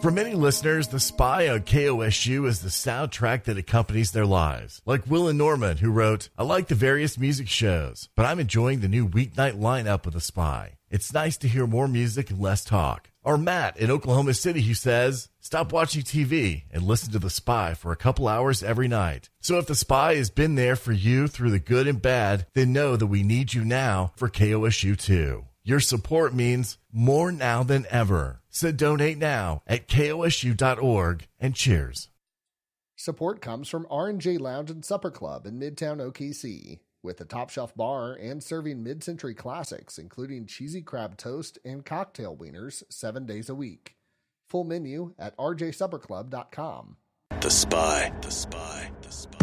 For many listeners, The Spy on KOSU is the soundtrack that accompanies their lives. Like Will and Norman, who wrote, "I like the various music shows, but I'm enjoying the new weeknight lineup of The Spy. It's nice to hear more music and less talk." Or Matt in Oklahoma City, who says, "Stop watching TV and listen to The Spy for a couple hours every night." So if The Spy has been there for you through the good and bad, then know that we need you now for KOSU too. Your support means more now than ever. So donate now at kosu.org and cheers. Support comes from R&J Lounge and Supper Club in Midtown OKC. With a top-shelf bar and serving mid-century classics, including cheesy crab toast and cocktail wieners 7 days a week. Full menu at rjsupperclub.com. The Spy. The Spy. The Spy.